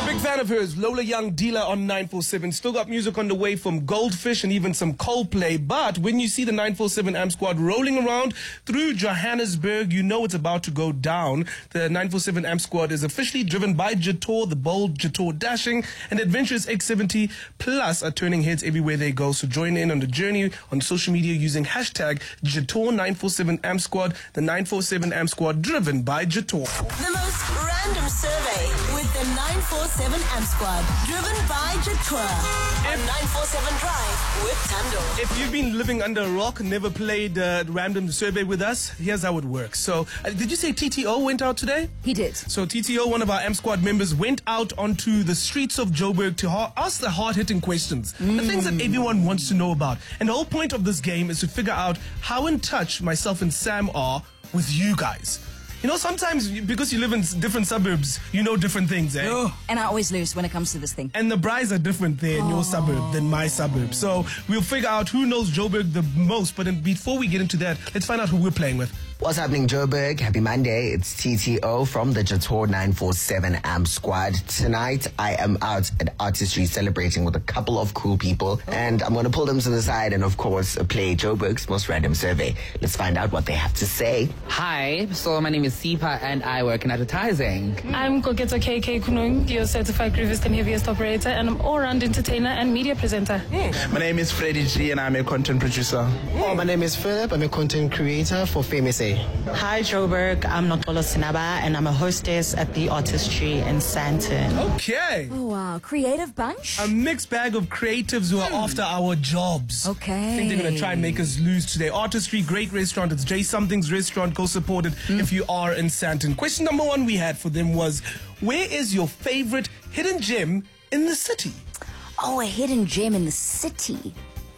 Big fan of hers, Lola Young, Dealer on 947. Still got music on the way from Goldfish and even some Coldplay. But when you see the 947 Amp Squad rolling around through Johannesburg, you know it's about to go down. The 947 Amp Squad is officially driven by Jator, the bold Jator Dashing, and adventurous X70 Plus are turning heads everywhere they go. So join in on the journey on social media using hashtag Jator947 Amp Squad, the 947 Amp Squad driven by Jator. The most random survey with the 947 Amp Squad, driven by Jator on 947 Drive with Tando. If you've been living under a rock, never played random survey with us, here's how it works. So, did you say TTO went out today? He did. So TTO, one of our Amp Squad members, went out onto the streets of Joburg to ask the hard-hitting questions, the things that everyone wants to know about. And the whole point of this game is to figure out how in touch myself and Sam are with you guys. You know, sometimes because you live in different suburbs, you know different things, eh? Oh. And I always lose when it comes to this thing. And the braais are different there in your suburb than my suburb. So we'll figure out who knows Joburg the most. But before we get into that, let's find out who we're playing with. What's happening, Joburg? Happy Monday. It's TTO from the Jator 947 Amp Squad. Tonight, I am out at Artistry celebrating with a couple of cool people. And I'm going to pull them to the side and, of course, play Joburg's most random survey. Let's find out what they have to say. Hi, so my name is Sipa and I work in advertising. I'm Koketo KK Kunung, your certified grievous and heaviest operator, and I'm all-round entertainer and media presenter. My name is Freddie G and I'm a content producer. Oh, my name is Philip. I'm a content creator for Famous A. Hi, Joburg. I'm Notolo Sinaba, and I'm a hostess at the Artistry in Sandton. Okay. Oh, wow. Creative bunch? A mixed bag of creatives who are after our jobs. Okay. I think they're going to try and make us lose today. Artistry, great restaurant. It's J Something's restaurant. Go support it if you are in Sandton. Question number one we had for them was, where is your favorite hidden gem in the city? Oh, a hidden gem in the city.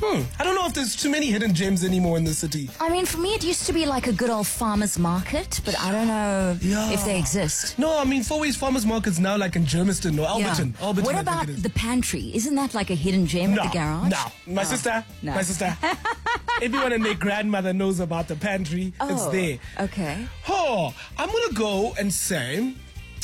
I don't know if there's too many hidden gems anymore in the city. I mean, for me, it used to be like a good old farmer's market, but I don't know if they exist. No, I mean, Fourways Farmers Market's now like in Germiston or Alberton. Yeah. Alberton, What I about think it is. the pantry? Isn't that like a hidden gem at the garage? No, my sister, everyone and their grandmother knows about the pantry. It's there. Okay. Oh, I'm going to go and say,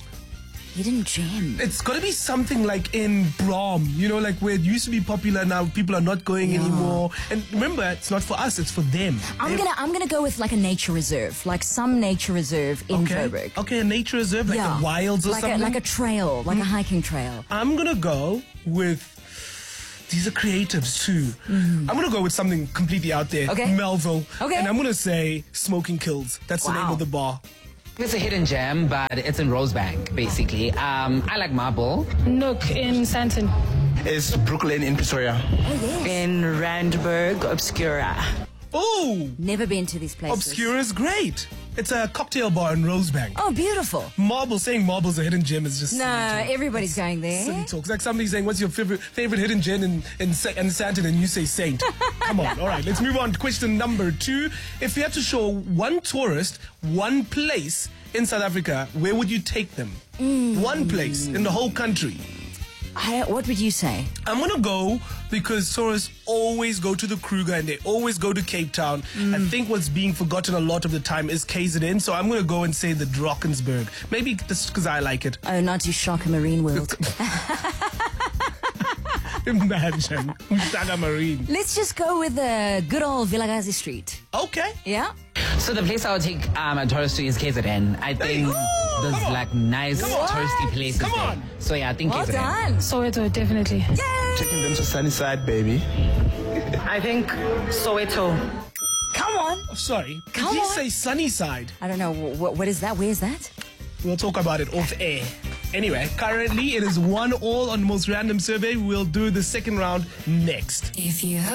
Hidden gem. it's got to be something like in Brom, you know, like where it used to be popular, now people are not going anymore. And remember, it's not for us, it's for them. I'm gonna go with like a nature reserve, like some nature reserve in Joburg. Okay, a nature reserve, like the wilds or something? Like a trail, like a hiking trail. I'm going to go with, these are creatives too. I'm going to go with something completely out there. Okay. Melville. Okay. And I'm going to say Smoking Kills. That's the name of the bar. It's a hidden gem, but it's in Rosebank, basically. I like marble. Nook in Sandton. It's Brooklyn in Pretoria. Oh, yes. In Randburg, Obscura. Oh! Never been to these places. Obscura is great. It's a cocktail bar in Rosebank. Oh, beautiful. Marble, saying marble's a hidden gem is just No, everybody's going there. silly talk. It's like somebody saying, what's your favorite hidden gem in Sandton, and you say Saint. Come on. All right, let's move on to question number 2. If you had to show one tourist one place in South Africa, where would you take them? One place in the whole country. What would you say? I'm going to go because tourists always go to the Kruger and they always go to Cape Town. I think what's being forgotten a lot of the time is KZN, so I'm going to go and say the Drakensberg. Maybe just because I like it. Oh, not to shock a marine world. Imagine. Umhlanga Marine. Let's just go with the good old Vilakazi Street. Okay. Yeah? So the place I would take a tourist to is KZN. I think there's like nice touristy places there. So yeah, I think Well KZN. done. Soweto, definitely. Taking them to Sunnyside, baby. I think Soweto. Come on. Oh, sorry. Come Did he on. say Sunnyside? I don't know. What is that? Where is that? We'll talk about it off air. Anyway, currently it is 1-1 on the most random survey. We'll do the second round next. If you